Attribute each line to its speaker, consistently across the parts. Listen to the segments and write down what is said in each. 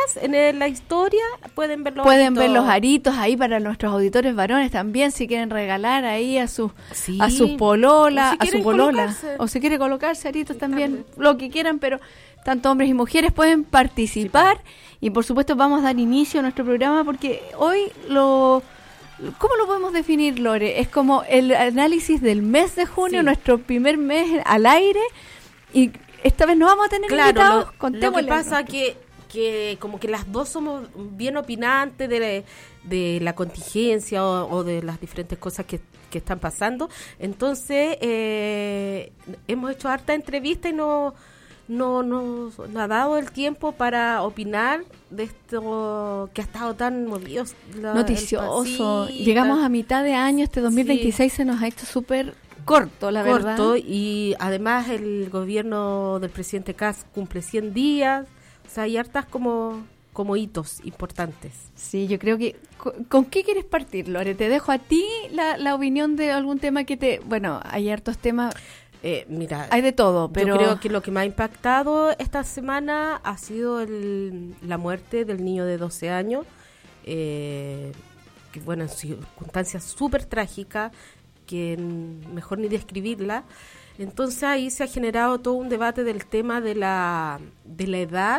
Speaker 1: en la historia, pueden ver
Speaker 2: ver los aritos ahí para nuestros auditores varones también, si quieren regalar ahí a sus pololas, a su polola, o si quiere colocarse aritos también, lo que quieran, pero tanto hombres y mujeres pueden participar. Y por supuesto vamos a dar inicio a nuestro programa porque hoy ¿cómo lo podemos definir, Lore? Es como el análisis del mes de junio, nuestro primer mes al aire, y esta vez no vamos a tener invitados.
Speaker 1: Lo que pasa que como que las dos somos bien opinantes de la contingencia o de las diferentes cosas que están pasando. Entonces hemos hecho harta entrevista y no nos ha dado el tiempo para opinar de esto que ha estado tan movido,
Speaker 2: noticioso. Llegamos a mitad de año, este 2026 se nos ha hecho súper corto, la verdad.
Speaker 1: Y además el gobierno del presidente Kast cumple 100 días, o sea, hay hartas como hitos importantes.
Speaker 2: Sí, yo creo que... ¿Con qué quieres partir, Lore? Te dejo a ti la opinión de algún tema bueno, hay hartos temas...
Speaker 1: Mira,
Speaker 2: hay de todo, pero
Speaker 1: yo creo que lo que me ha impactado esta semana ha sido la muerte del niño de 12 años, que bueno, en circunstancias súper trágicas, que mejor ni describirla. Entonces ahí se ha generado todo un debate del tema de la edad,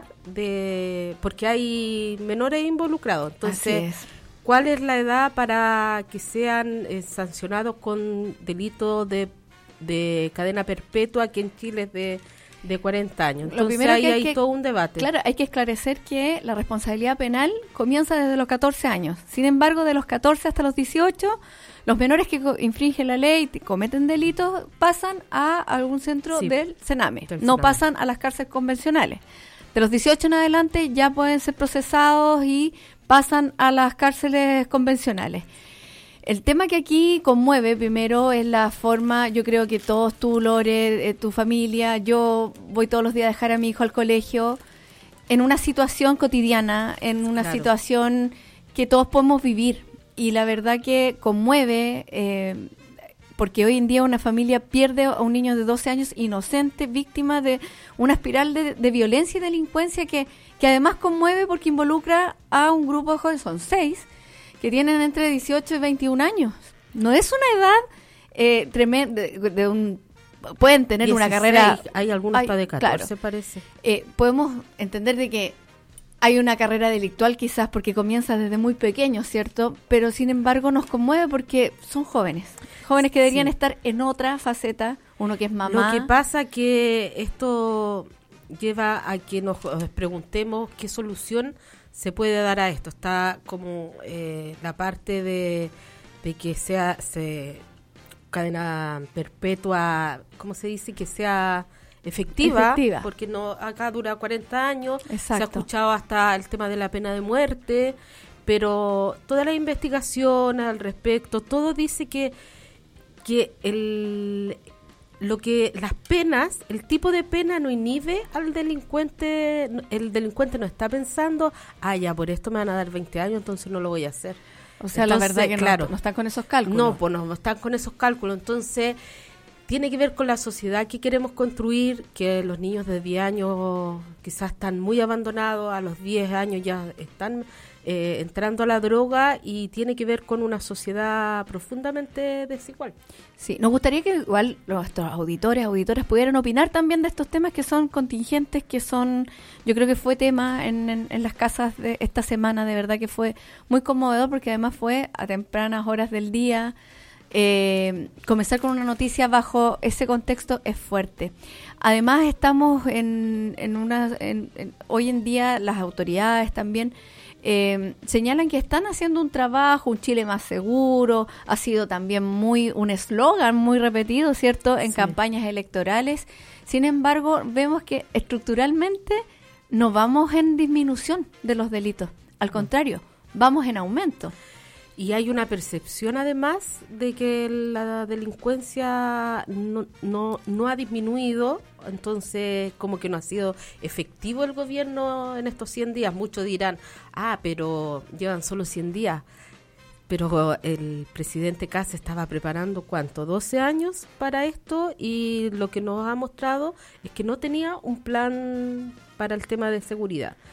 Speaker 1: porque hay menores involucrados. Entonces, ¿cuál es la edad para que sean sancionados con delito de cadena perpetua, que en Chile es de 40 años? Entonces ahí hay todo un debate.
Speaker 2: Claro, hay que esclarecer que la responsabilidad penal comienza desde los 14 años. Sin embargo, de los 14 hasta los 18, los menores que infringen la ley, cometen delitos, pasan a algún centro del Sename. No pasan a las cárceles convencionales. De los 18 en adelante ya pueden ser procesados y pasan a las cárceles convencionales. El tema que aquí conmueve primero es la forma, yo creo que todos, tú, Lore, tu familia, yo voy todos los días a dejar a mi hijo al colegio en una situación cotidiana, en una situación que todos podemos vivir. Y la verdad que conmueve, porque hoy en día una familia pierde a un niño de 12 años inocente, víctima de una espiral de violencia y delincuencia que además conmueve porque involucra a un grupo de jóvenes, son 6, que tienen entre 18 y 21 años. No es una edad tremenda, pueden tener
Speaker 1: 16,
Speaker 2: una carrera...
Speaker 1: Hay algunos hasta de 14, parece.
Speaker 2: Podemos entender de que hay una carrera delictual quizás porque comienza desde muy pequeños, ¿cierto? Pero sin embargo nos conmueve porque son jóvenes que deberían estar en otra faceta, uno que es mamá.
Speaker 1: Lo que pasa que esto lleva a que nos preguntemos qué solución se puede dar a esto. Está como la parte de que sea cadena perpetua, ¿cómo se dice? Que sea efectiva, porque acá dura 40 años.
Speaker 2: Exacto.
Speaker 1: Se ha escuchado hasta el tema de la pena de muerte, pero toda la investigación al respecto, todo dice que las penas, el tipo de pena no inhibe al delincuente. El delincuente no está pensando, ya por esto me van a dar 20 años, entonces no lo voy a hacer.
Speaker 2: O sea, entonces, la verdad que no están con esos cálculos.
Speaker 1: No, pues no están con esos cálculos. Entonces, tiene que ver con la sociedad que queremos construir, que los niños de 10 años quizás están muy abandonados, a los 10 años ya están entrando a la droga, y tiene que ver con una sociedad profundamente desigual.
Speaker 2: Sí, nos gustaría que igual nuestros auditoras pudieran opinar también de estos temas que son contingentes, que son, yo creo que fue tema en las casas de esta semana, de verdad que fue muy conmovedor porque además fue a tempranas horas del día. Comenzar con una noticia bajo ese contexto es fuerte. Además estamos hoy en día las autoridades también señalan que están haciendo un trabajo, un Chile más seguro, ha sido también un eslogan muy repetido, ¿cierto?, en campañas electorales. Sin embargo, vemos que estructuralmente no vamos en disminución de los delitos, al contrario, vamos en aumento.
Speaker 1: Y hay una percepción además de que la delincuencia no ha disminuido, entonces como que no ha sido efectivo el gobierno en estos 100 días. Muchos dirán, pero llevan solo 100 días. Pero el presidente Kast estaba preparando, ¿cuánto? 12 años para esto, y lo que nos ha mostrado es que no tenía un plan para el tema de seguridad.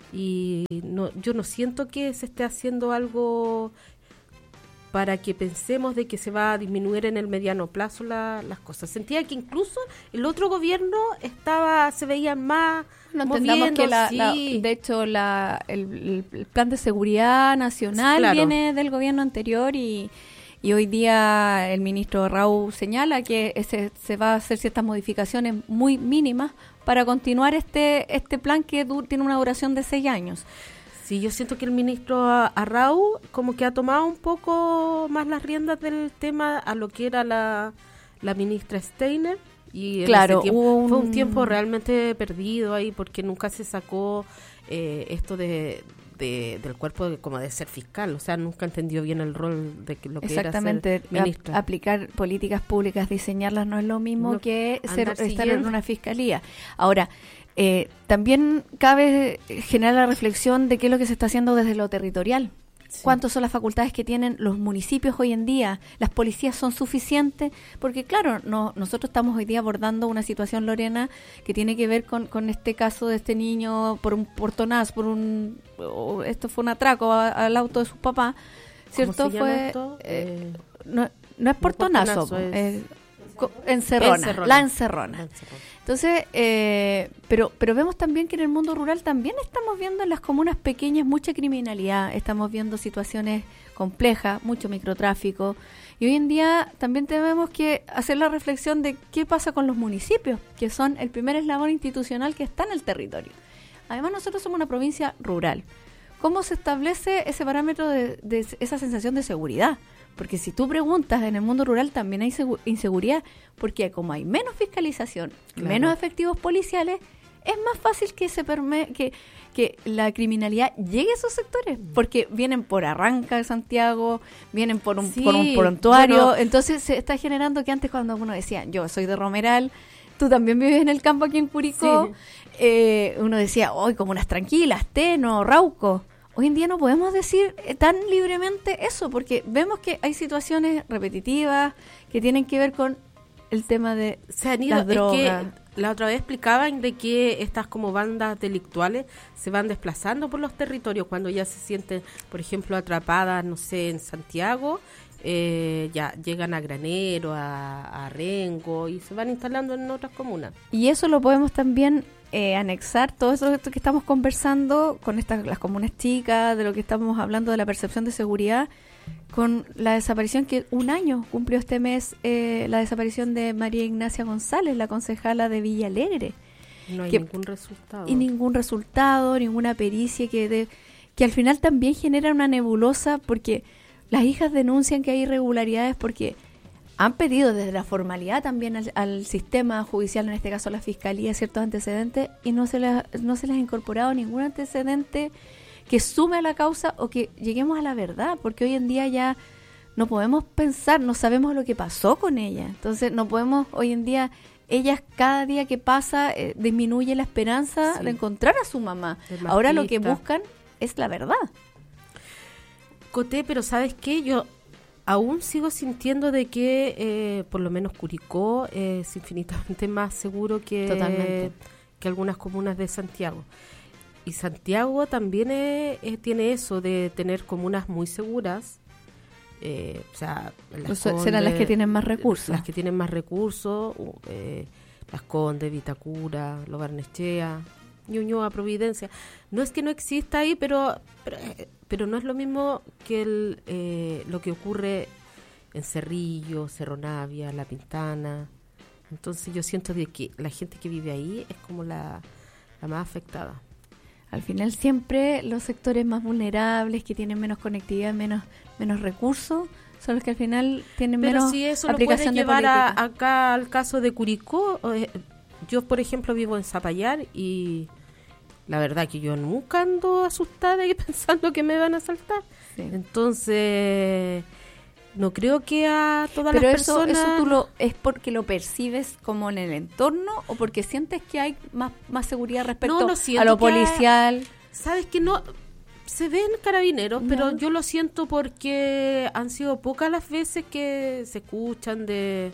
Speaker 1: y yo no siento que se esté haciendo algo para que pensemos de que se va a disminuir en el mediano plazo las cosas. Sentía que incluso el otro gobierno se veían más
Speaker 2: no entendamos que de hecho el plan de seguridad nacional viene del gobierno anterior y hoy día el ministro Raúl señala que se va a hacer ciertas modificaciones muy mínimas para continuar este plan que tiene una duración de 6 años.
Speaker 1: Sí, yo siento que el ministro Arrau como que ha tomado un poco más las riendas del tema a lo que era la ministra Steiner. Y
Speaker 2: claro,
Speaker 1: fue un tiempo realmente perdido ahí porque nunca se sacó esto del cuerpo como de ser fiscal. O sea, nunca entendió bien el rol de lo que era ser ministra.
Speaker 2: Aplicar políticas públicas, diseñarlas no es lo mismo que estar en una fiscalía. Ahora, también cabe generar la reflexión de qué es lo que se está haciendo desde lo territorial. Sí. ¿Cuántas son las facultades que tienen los municipios hoy en día? ¿Las policías son suficientes? Porque claro, nosotros estamos hoy día abordando una situación, Lorena, que tiene que ver con este caso de este niño por un portonazo, esto fue un atraco al auto de su papá, ¿cierto?
Speaker 1: ¿Cómo se llama esto?
Speaker 2: No es portonazo, es encerrona, la encerrona. Entonces, pero vemos también que en el mundo rural también estamos viendo en las comunas pequeñas mucha criminalidad, estamos viendo situaciones complejas, mucho microtráfico, y hoy en día también tenemos que hacer la reflexión de qué pasa con los municipios, que son el primer eslabón institucional que está en el territorio. Además, nosotros somos una provincia rural. ¿Cómo se establece ese parámetro de esa sensación de seguridad? Porque si tú preguntas, en el mundo rural también hay inseguridad, porque como hay menos fiscalización, menos efectivos policiales, es más fácil que la criminalidad llegue a esos sectores, porque vienen por Arranca de Santiago, vienen por un prontuario, entonces se está generando que antes cuando uno decía, yo soy de Romeral, tú también vives en el campo aquí en Curicó, uno decía, hoy comunas tranquilas, Teno, Rauco. Hoy en día no podemos decir tan libremente eso, porque vemos que hay situaciones repetitivas que tienen que ver con el tema de las drogas.
Speaker 1: Es que la otra vez explicaban de que estas como bandas delictuales se van desplazando por los territorios cuando ya se sienten, por ejemplo, atrapadas, no sé, en Santiago, ya llegan a Granero, a Rengo y se van instalando en otras comunas.
Speaker 2: Y eso lo podemos también anexar todo eso que estamos conversando con las comunas chicas, de lo que estamos hablando de la percepción de seguridad, con la desaparición que un año cumplió este mes, la desaparición de María Ignacia González, la concejala de Villa Alegre.
Speaker 1: No hay ningún resultado.
Speaker 2: Y ningún resultado, ninguna pericia que al final también genera una nebulosa, porque las hijas denuncian que hay irregularidades porque han pedido desde la formalidad también al sistema judicial, en este caso a la fiscalía, ciertos antecedentes y no se les ha incorporado ningún antecedente que sume a la causa o que lleguemos a la verdad, porque hoy en día ya no podemos pensar, no sabemos lo que pasó con ella. Entonces no podemos, hoy en día, ellas cada día que pasa disminuye la esperanza de encontrar a su mamá. Ahora lo que buscan es la verdad.
Speaker 1: Coté, pero ¿sabes qué? Yo aún sigo sintiendo de que por lo menos Curicó es infinitamente más seguro que algunas comunas de Santiago. Y Santiago también tiene eso de tener comunas muy seguras. O sea,
Speaker 2: serán las que tienen más recursos.
Speaker 1: Las que tienen más recursos, Las Condes, Vitacura, Lo Barnechea, Ñuñoa, Providencia. No es que no exista ahí, pero no es lo mismo que lo que ocurre en Cerrillo, Cerro Navia, La Pintana. Entonces yo siento de que la gente que vive ahí es como la más afectada.
Speaker 2: Al final siempre los sectores más vulnerables, que tienen menos conectividad, menos recursos, son los que al final tienen menos aplicación de política. Pero si eso lo puede llevar
Speaker 1: acá al caso de Curicó, yo por ejemplo vivo en Zapallar y la verdad que yo nunca ando asustada y pensando que me van a asaltar. Sí. Entonces, no creo que a todas las personas...
Speaker 2: Pero eso tú ¿es porque lo percibes como en el entorno o porque sientes que hay más seguridad respecto a lo policial?
Speaker 1: Sabes que no... Se ven carabineros, pero yo lo siento porque han sido pocas las veces que se escuchan de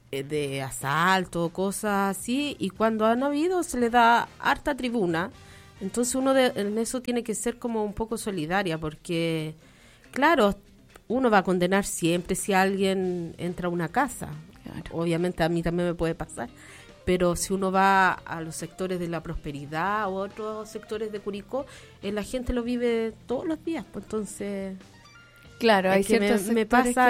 Speaker 1: asalto, cosas así, y cuando han habido se le da harta tribuna, Entonces uno en eso tiene que ser como un poco solidaria, porque, claro, uno va a condenar siempre si alguien entra a una casa. Claro. Obviamente a mí también me puede pasar. Pero si uno va a los sectores de la prosperidad o otros sectores de Curicó, la gente lo vive todos los días. Pues entonces,
Speaker 2: claro, hay ciertos
Speaker 1: me pasa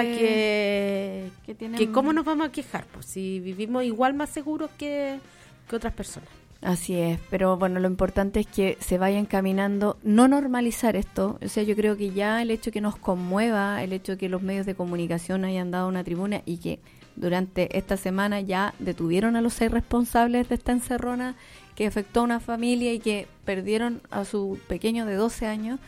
Speaker 2: que
Speaker 1: ¿cómo nos vamos a quejar? Pues si vivimos igual más seguros que otras personas.
Speaker 2: Así es, pero bueno, lo importante es que se vaya encaminando, no normalizar esto. O sea, yo creo que ya el hecho que nos conmueva, el hecho de que los medios de comunicación hayan dado una tribuna y que durante esta semana ya detuvieron a los 6 responsables de esta encerrona que afectó a una familia y que perdieron a su pequeño de 12 años,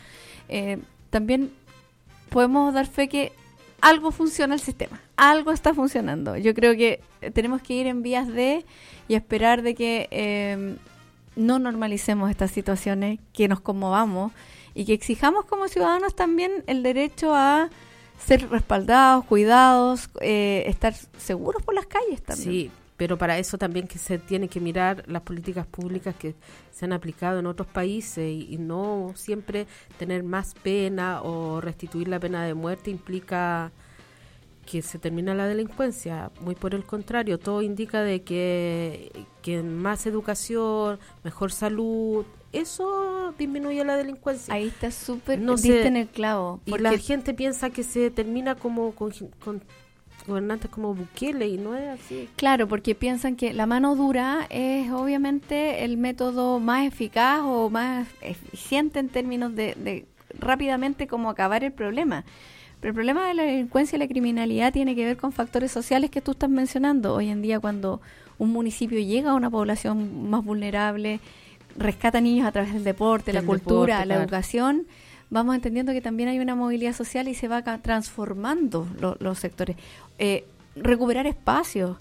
Speaker 2: también podemos dar fe que algo funciona el sistema, algo está funcionando. Yo creo que tenemos que ir en vías y esperar de que no normalicemos estas situaciones, que nos conmovamos y que exijamos como ciudadanos también el derecho a ser respaldados, cuidados, estar seguros por las calles también.
Speaker 1: Sí, pero para eso también que se tiene que mirar las políticas públicas que se han aplicado en otros países y no siempre tener más pena o restituir la pena de muerte implica que se termina la delincuencia. Muy por el contrario, todo indica de que más educación, mejor salud, eso disminuye la delincuencia.
Speaker 2: Ahí está súper, diste en el clavo.
Speaker 1: Y la gente piensa que se termina como con gobernantes como Bukele y no es así.
Speaker 2: Claro, porque piensan que la mano dura es obviamente el método más eficaz o más eficiente en términos de rápidamente como acabar el problema. Pero el problema de la delincuencia y la criminalidad tiene que ver con factores sociales que tú estás mencionando. Hoy en día, cuando un municipio llega a una población más vulnerable, rescata niños a través del deporte, la cultura, la educación, vamos entendiendo que también hay una movilidad social y se va transformando los sectores. Recuperar espacios.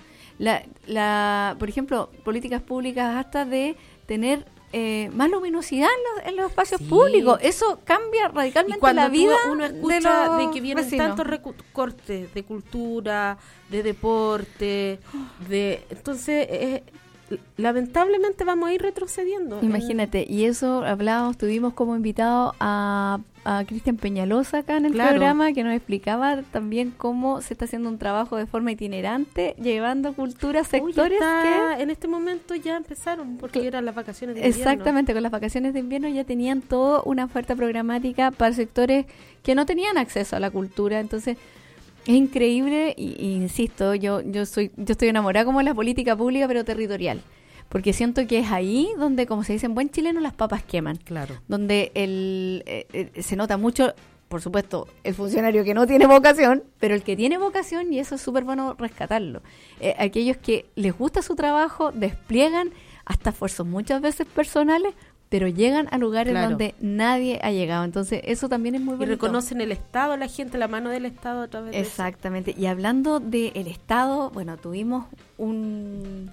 Speaker 2: Por ejemplo, políticas públicas hasta de tener más luminosidad en los espacios públicos. Eso cambia radicalmente la vida.
Speaker 1: Uno escucha
Speaker 2: de
Speaker 1: que vienen
Speaker 2: vecinos.
Speaker 1: tantos recortes de cultura, de deporte, entonces lamentablemente vamos a ir retrocediendo.
Speaker 2: Imagínate, y eso tuvimos como invitado a Cristian Peñalosa acá en el programa, que nos explicaba también cómo se está haciendo un trabajo de forma itinerante, llevando cultura a sectores que
Speaker 1: en este momento ya empezaron, porque eran las vacaciones de invierno.
Speaker 2: Exactamente, con las vacaciones de invierno ya tenían toda una oferta programática para sectores que no tenían acceso a la cultura. Entonces es increíble y insisto, yo estoy enamorada como de la política pública, pero territorial. Porque siento que es ahí donde, como se dice en buen chileno, las papas queman.
Speaker 1: Claro.
Speaker 2: Donde se nota mucho, por supuesto, el funcionario que no tiene vocación, pero el que tiene vocación, y eso es súper bueno rescatarlo. Aquellos que les gusta su trabajo, despliegan hasta esfuerzos muchas veces personales, pero llegan a lugares donde nadie ha llegado. Entonces, eso también es muy bonito.
Speaker 1: Y reconocen el Estado, la gente, la mano del Estado a través de
Speaker 2: Exactamente. Y hablando del Estado, bueno, tuvimos un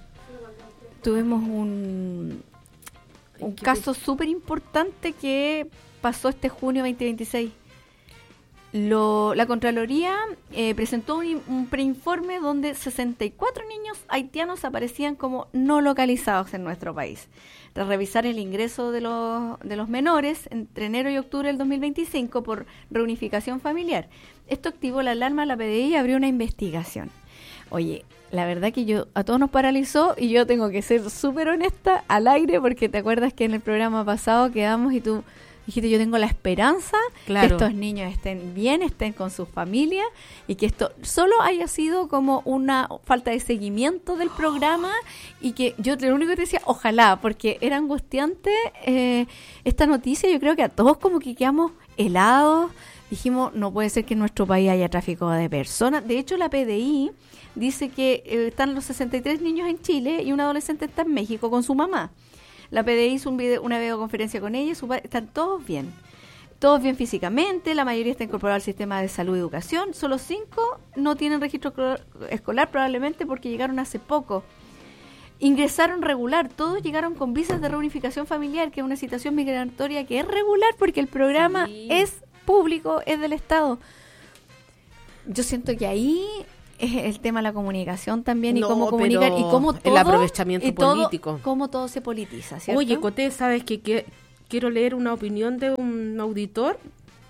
Speaker 2: caso súper importante que pasó este junio 2026. La Contraloría presentó un preinforme donde 64 niños haitianos aparecían como no localizados en nuestro país. Tras revisar el ingreso de los menores entre enero y octubre del 2025 por reunificación familiar, esto activó la alarma de la PDI y abrió una investigación. Oye, la verdad que a todos nos paralizó y yo tengo que ser súper honesta al aire, porque te acuerdas que en el programa pasado quedamos y tú dijiste, yo tengo la esperanza que estos niños estén bien, estén con sus familias y que esto solo haya sido como una falta de seguimiento del programa, y que yo lo único que te decía, ojalá, porque era angustiante esta noticia. Yo creo que a todos como que quedamos helados, dijimos, no puede ser que en nuestro país haya tráfico de personas. De hecho, la PDI dice que están los 63 niños en Chile y un adolescente está en México con su mamá. La PDI hizo una videoconferencia con ella, están todos bien físicamente, la mayoría está incorporada al sistema de salud y educación, solo 5 no tienen registro escolar, probablemente porque llegaron hace poco. Ingresaron regular, todos llegaron con visas de reunificación familiar, que es una situación migratoria que es regular porque el programa es público, es del Estado. Yo siento que ahí es el tema de la comunicación también, y cómo comunicar, y cómo todo,
Speaker 1: el aprovechamiento político,
Speaker 2: cómo todo se politiza, ¿cierto?
Speaker 1: Oye, Coté, ¿sabes qué quiero leer una opinión de un auditor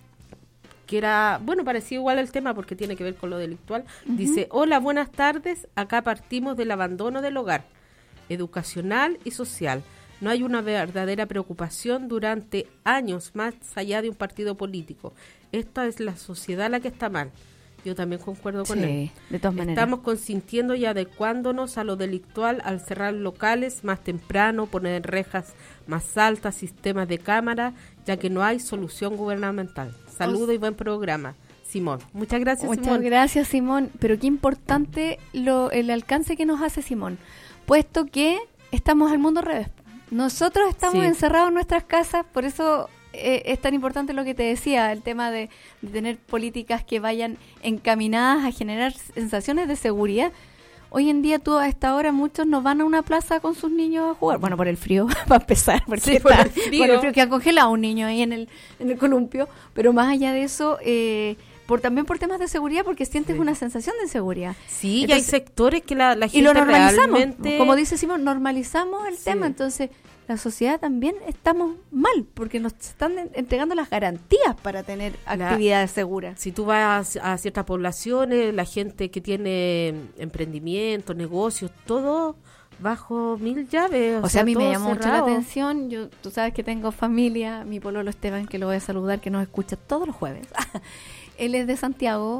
Speaker 1: que era, bueno, parecía igual el tema porque tiene que ver con lo delictual. Dice, hola, buenas tardes, acá partimos del abandono del hogar, educacional y social. No hay una verdadera preocupación durante años más allá de un partido político. Esta es la sociedad la que está mal. Yo también concuerdo con él.
Speaker 2: De todas maneras.
Speaker 1: Estamos consintiendo y adecuándonos a lo delictual al cerrar locales más temprano, poner rejas más altas, sistemas de cámara, ya que no hay solución gubernamental. Saludo y buen programa. Simón. Muchas gracias, Simón.
Speaker 2: Muchas gracias, Simón. Pero qué importante el alcance que nos hace Simón, puesto que estamos al mundo al revés. Nosotros estamos encerrados en nuestras casas, por eso es tan importante lo que te decía, el tema de tener políticas que vayan encaminadas a generar sensaciones de seguridad. Hoy en día, a esta hora, muchos no van a una plaza con sus niños a jugar. Bueno, por el frío, para empezar, porque
Speaker 1: por el frío
Speaker 2: que ha congelado un niño ahí en el columpio. Pero más allá de eso, también por temas de seguridad, porque sientes una sensación de seguridad.
Speaker 1: Sí, entonces, y hay sectores que la gente
Speaker 2: y lo normalizamos,
Speaker 1: realmente...
Speaker 2: como dice Simón, normalizamos el tema. Entonces, la sociedad también estamos mal, porque nos están entregando las garantías para tener actividades seguras.
Speaker 1: Si tú vas a ciertas poblaciones, la gente que tiene emprendimientos, negocios, todo bajo 1000 llaves.
Speaker 2: O sea, a mí me llamó mucho la atención. Tú sabes que tengo familia, mi pololo Esteban, que lo voy a saludar, que nos escucha todos los jueves. Él es de Santiago,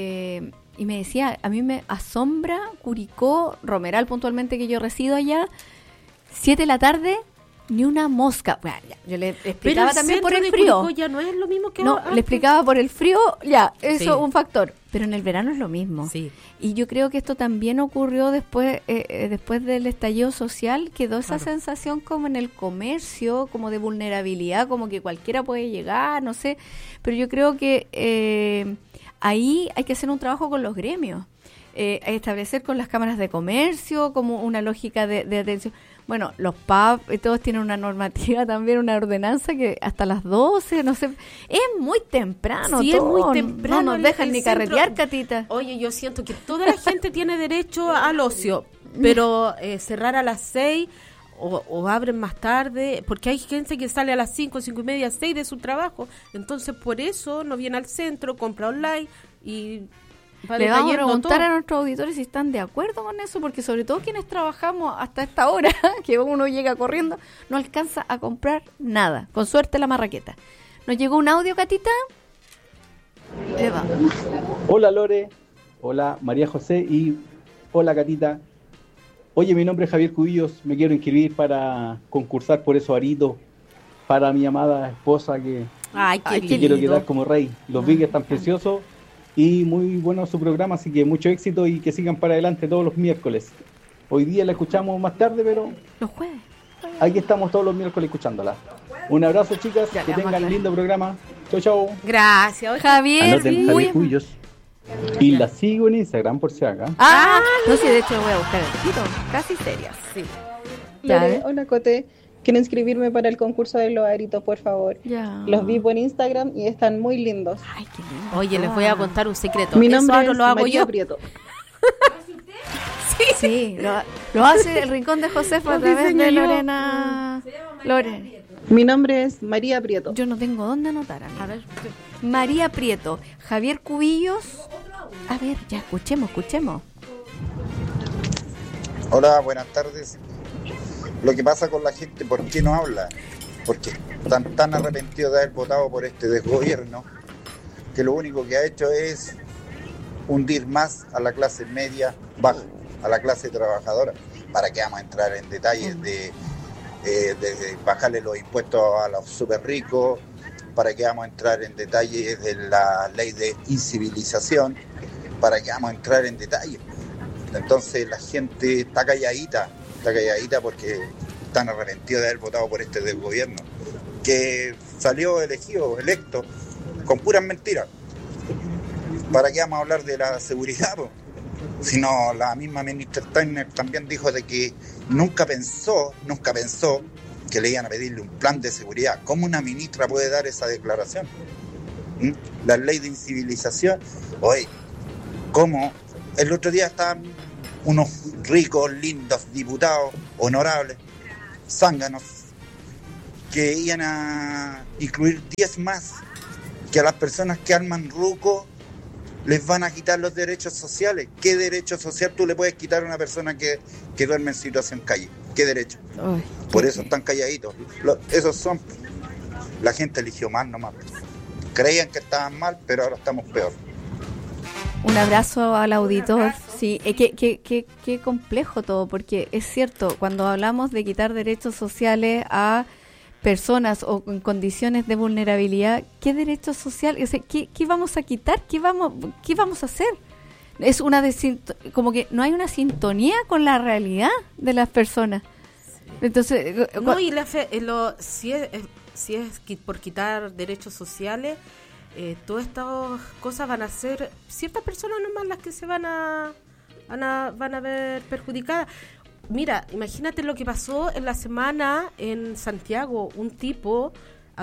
Speaker 2: y me decía, a mí me asombra Curicó, Romeral puntualmente, que yo resido allá, 7 de la tarde, ni una mosca. Bueno, yo le explicaba también por el frío.
Speaker 1: Curicó ya no es lo mismo que
Speaker 2: no,
Speaker 1: antes.
Speaker 2: Le explicaba por el frío, eso es un factor. Pero en el verano es lo mismo.
Speaker 1: Sí.
Speaker 2: Y yo creo que esto también ocurrió después del estallido social, quedó esa sensación como en el comercio, como de vulnerabilidad, como que cualquiera puede llegar, no sé. Pero yo creo que ahí hay que hacer un trabajo con los gremios. Establecer con las cámaras de comercio como una lógica de atención. Bueno, los pubs, todos tienen una normativa también, una ordenanza que hasta las 12, no sé, es muy temprano.
Speaker 1: Sí,
Speaker 2: todo.
Speaker 1: Es muy temprano.
Speaker 2: No nos dejan ni
Speaker 1: centro,
Speaker 2: carretear, Catita.
Speaker 1: Oye, yo siento que toda la gente tiene derecho al ocio, pero cerrar a las 6 o abren más tarde, porque hay gente que sale a las 5, 5:30, 6 de su trabajo, entonces por eso no viene al centro, compra online y...
Speaker 2: Le vamos a preguntar a nuestros auditores si están de acuerdo con eso, porque sobre todo quienes trabajamos hasta esta hora, que uno llega corriendo, no alcanza a comprar nada. Con suerte la marraqueta. ¿Nos llegó un audio, Catita? Le va.
Speaker 3: Hola Lore, hola María José y hola Catita. Oye, mi nombre es Javier Cubillos, me quiero inscribir para concursar por esos aritos para mi amada esposa que quiero quedar como rey. Los vi que están preciosos. Y muy bueno su programa, así que mucho éxito y que sigan para adelante todos los miércoles. Hoy día la escuchamos más tarde, pero
Speaker 2: los jueves.
Speaker 3: Aquí estamos todos los miércoles escuchándola. Un abrazo, chicas, que tengan lindo programa. Chau, chau.
Speaker 1: Gracias,
Speaker 2: Javier.
Speaker 3: Anoten, Javier Cuyos. Y la sigo en Instagram por si haga.
Speaker 2: No sé, de hecho voy a buscar el tiro. Casi serias.
Speaker 1: Sí.
Speaker 4: Lore, hola Cote. Quiero inscribirme para el concurso de los aritos, por favor.
Speaker 2: Ya.
Speaker 4: Los vi por Instagram y están muy lindos.
Speaker 2: Ay, qué lindo.
Speaker 1: Oye, les voy a contar un secreto.
Speaker 4: Mi nombre
Speaker 1: Eso
Speaker 4: es
Speaker 1: lo hago
Speaker 4: María
Speaker 1: yo.
Speaker 4: Prieto.
Speaker 2: Sí, lo hace el Rincón de Josefa a través de Lorena.
Speaker 4: Mi nombre es María Prieto.
Speaker 2: Yo no tengo dónde anotar, amiga. A ver, María Prieto, Javier Cubillos. A ver, ya, escuchemos.
Speaker 5: Hola, buenas tardes. Lo que pasa con la gente, ¿por qué no habla? Porque están tan arrepentidos de haber votado por este desgobierno que lo único que ha hecho es hundir más a la clase media baja, a la clase trabajadora. ¿Para qué vamos a entrar en detalles de bajarle los impuestos a los súper ricos? ¿Para qué vamos a entrar en detalles de la ley de incivilización? ¿Para qué vamos a entrar en detalles? Entonces la gente está calladita porque están arrepentidos de haber votado por este desgobierno, que salió electo, con puras mentiras. ¿Para qué vamos a hablar de la seguridad? Si no, la misma ministra Steiner también dijo de que nunca pensó que le iban a pedirle un plan de seguridad. ¿Cómo una ministra puede dar esa declaración? La ley de incivilización. Oye, ¿cómo? El otro día estaban unos ricos, lindos diputados, honorables, zánganos, que iban a incluir 10 más, que a las personas que arman rucos les van a quitar los derechos sociales. ¿Qué derecho social tú le puedes quitar a una persona que duerme en situación calle? ¿Qué derecho?
Speaker 2: Ay,
Speaker 5: Por eso están calladitos. Esos son... La gente eligió mal nomás. Creían que estaban mal, pero ahora estamos peor.
Speaker 2: Un abrazo al auditor. Sí, qué complejo todo, porque es cierto, cuando hablamos de quitar derechos sociales a personas o en condiciones de vulnerabilidad, ¿qué derecho social? O sea, ¿qué vamos a quitar? ¿Qué vamos a hacer? Es como que no hay una sintonía con la realidad de las personas. Entonces,
Speaker 1: no, y si es por quitar derechos sociales, todas estas cosas van a ser ciertas personas nomás las que se van a ver perjudicadas. Mira, imagínate lo que pasó en la semana en Santiago, un tipo a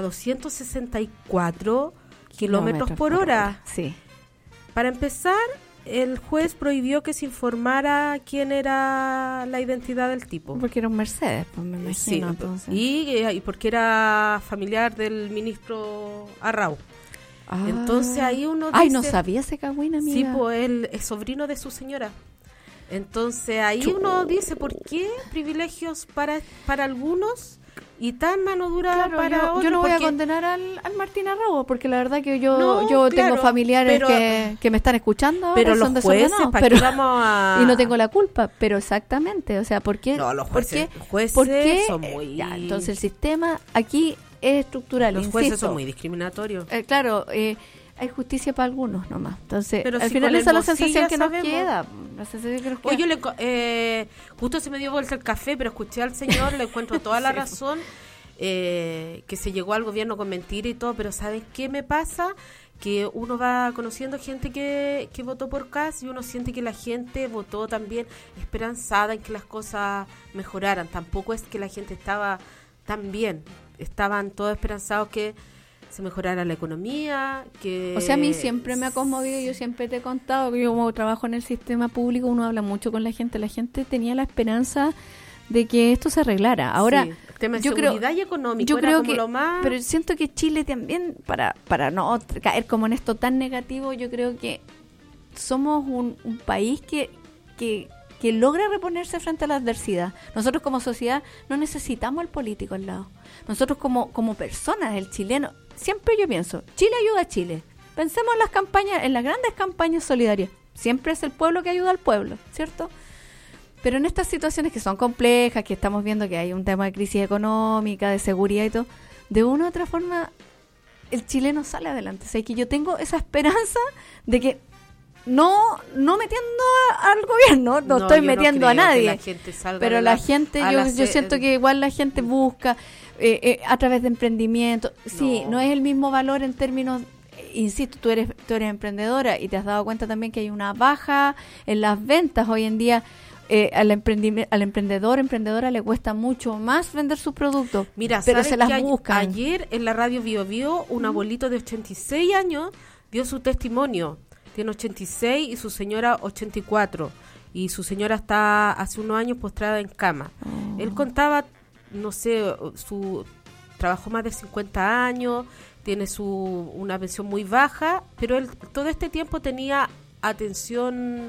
Speaker 1: 264 kilómetros por hora.
Speaker 2: Sí.
Speaker 1: Para empezar, el juez prohibió que se informara quién era la identidad del tipo.
Speaker 2: Porque era un Mercedes, pues me imagino.
Speaker 1: Sí,
Speaker 2: entonces.
Speaker 1: Y porque era familiar del ministro Arrau. Entonces ahí uno dice...
Speaker 2: Ay, no sabía ese cagüín, amiga.
Speaker 1: Sí, pues él es sobrino de su señora. Entonces ahí uno dice, ¿por qué privilegios para algunos y tan mano dura para otros?
Speaker 2: Yo no voy a condenar al Martín Arrau, porque la verdad que yo tengo familiares que me están escuchando ahora,
Speaker 1: pero
Speaker 2: son
Speaker 1: los jueces,
Speaker 2: pero
Speaker 1: vamos a...
Speaker 2: y no tengo la culpa, pero exactamente, o sea, ¿por qué?
Speaker 1: No, los jueces,
Speaker 2: ¿por qué?
Speaker 1: Son muy...
Speaker 2: Ya, entonces el sistema aquí es estructural.
Speaker 1: Los jueces son muy discriminatorios.
Speaker 2: Claro, hay justicia para algunos nomás. Entonces,
Speaker 1: pero
Speaker 2: al
Speaker 1: si
Speaker 2: final esa es la sensación que nos
Speaker 1: sabemos.
Speaker 2: queda. La sensación que nos queda.
Speaker 1: Oye, justo se me dio vuelta el café, pero escuché al señor, le encuentro toda la razón, que se llegó al gobierno con mentira y todo, pero ¿sabes qué me pasa? Que uno va conociendo gente que votó por Kast y uno siente que la gente votó también esperanzada en que las cosas mejoraran. Tampoco es que la gente estaba tan bien, estaban todos esperanzados que se mejorara la economía, que...
Speaker 2: O sea, a mí siempre me ha conmovido, yo siempre te he contado que yo como trabajo en el sistema público, uno habla mucho con la gente tenía la esperanza de que esto se arreglara. Ahora,
Speaker 1: sí, el tema de seguridad y económico
Speaker 2: yo
Speaker 1: era
Speaker 2: creo
Speaker 1: como
Speaker 2: que,
Speaker 1: lo más...
Speaker 2: pero siento que Chile también, para no caer como en esto tan negativo, yo creo que somos un país que logra reponerse frente a la adversidad. Nosotros como sociedad no necesitamos al político al lado. Nosotros como personas, el chileno, siempre yo pienso, Chile ayuda a Chile. Pensemos en las campañas, en las grandes campañas solidarias. Siempre es el pueblo que ayuda al pueblo, ¿cierto? Pero en estas situaciones que son complejas, que estamos viendo que hay un tema de crisis económica, de seguridad y todo, de una u otra forma el chileno sale adelante. O sea, que yo tengo esa esperanza de que no metiendo al gobierno, no estoy metiendo a nadie,
Speaker 1: la gente salga,
Speaker 2: pero la gente, yo siento que igual la gente busca a través de emprendimiento. Sí, no es el mismo valor en términos, insisto, tú eres emprendedora y te has dado cuenta también que hay una baja en las ventas hoy en día. Al emprendedora le cuesta mucho más vender sus productos.
Speaker 1: Mira,
Speaker 2: pero se las buscan.
Speaker 1: Ayer en la radio Bio un abuelito de 86 años dio su testimonio. Tiene 86 y su señora 84. Y su señora está hace unos años postrada en cama. Él contaba, no sé, trabajó más de 50 años, tiene una pensión muy baja, pero él todo este tiempo tenía atención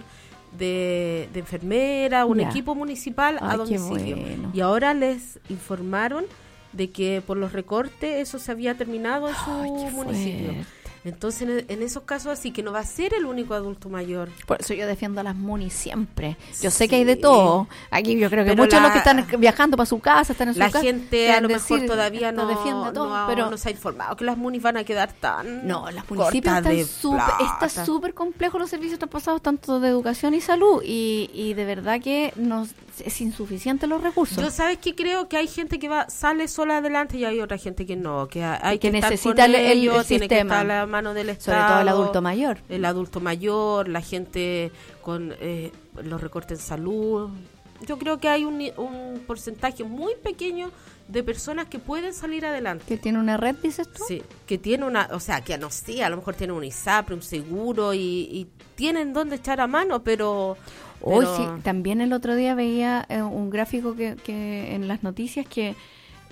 Speaker 1: de enfermera, un equipo municipal a domicilio. Bueno. Y ahora les informaron de que por los recortes eso se había terminado en su municipio. Entonces, en esos casos así, que no va a ser el único adulto mayor.
Speaker 2: Por eso yo defiendo a las munis siempre. Yo sé que hay de todo. Aquí yo creo que muchos de los que están viajando para su casa, están en su casa.
Speaker 1: La gente a lo mejor todavía no
Speaker 2: defiende todo, pero
Speaker 1: no se ha informado que las munis van a quedar tan...
Speaker 2: No, las municipios está súper complejo los servicios traspasados tanto de educación y salud y de verdad que es insuficiente los recursos.
Speaker 1: Yo sabes que creo que hay gente que sale sola adelante y hay otra gente que no, que hay que
Speaker 2: necesita
Speaker 1: estar con
Speaker 2: el
Speaker 1: ellos,
Speaker 2: sistema.
Speaker 1: Tiene que estar la mano del Estado.
Speaker 2: Sobre todo el adulto mayor.
Speaker 1: El adulto mayor, la gente con los recortes en salud. Yo creo que hay un porcentaje muy pequeño de personas que pueden salir adelante.
Speaker 2: ¿Que tiene una red, dices tú?
Speaker 1: Sí, que tiene o sea, que no sé, a lo mejor tiene un ISAPRE, un seguro y tienen dónde echar a mano, pero...
Speaker 2: Hoy sí, también el otro día veía un gráfico que en las noticias que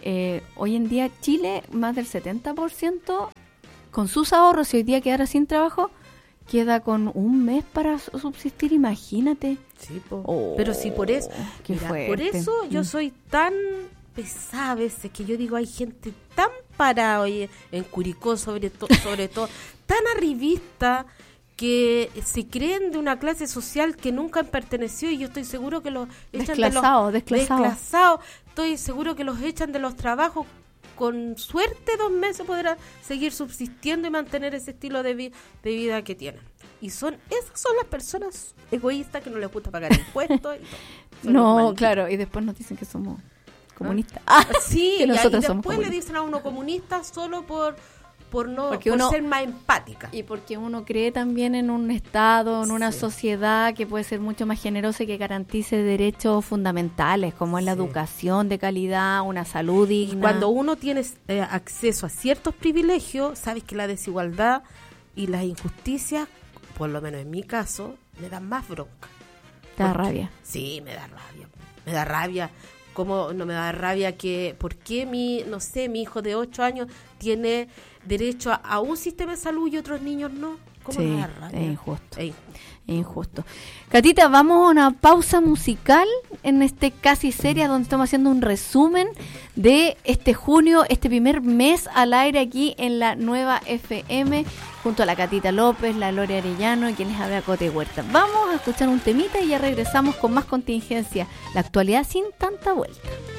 Speaker 2: Hoy en día Chile, más del 70% con sus ahorros, y hoy día quedara sin trabajo, queda con un mes para subsistir, imagínate.
Speaker 1: Sí, pero sí, por eso, por eso yo soy tan pesada a veces, que yo digo, hay gente tan parada hoy en Curicó, sobre todo, tan arribista, que se creen de una clase social que nunca han pertenecido, y yo estoy seguro que los echan desclasados. Estoy seguro que los echan de los trabajos. Con suerte 2 meses podrán seguir subsistiendo y mantener ese estilo de vida que tienen. Y esas son las personas egoístas que no les gusta pagar impuestos.
Speaker 2: No, claro, y después nos dicen que somos comunistas.
Speaker 1: Sí,
Speaker 2: que nosotros
Speaker 1: y
Speaker 2: somos
Speaker 1: después
Speaker 2: comunistas.
Speaker 1: le dicen a uno comunista solo por
Speaker 2: uno,
Speaker 1: ser más empática.
Speaker 2: Y porque uno cree también en un Estado, en una sociedad que puede ser mucho más generosa y que garantice derechos fundamentales, como es la educación de calidad, una salud digna.
Speaker 1: Y cuando uno tiene acceso a ciertos privilegios, sabes que la desigualdad y las injusticias, por lo menos en mi caso, me dan más bronca.
Speaker 2: ¿Te da rabia?
Speaker 1: Sí, me da rabia. ¿Cómo no me da rabia que, por qué mi hijo de 8 años tiene derecho a un sistema de salud y otros niños no? ¿Cómo me da rabia?
Speaker 2: Es injusto. Catita, vamos a una pausa musical en casi seria, donde estamos haciendo un resumen de este junio, este primer mes al aire aquí en la Nueva FM, junto a la Catita López, la Lore Arellano y quien les habla, Cote Huerta. Vamos a escuchar un temita y ya regresamos con más contingencia, la actualidad sin tanta vuelta.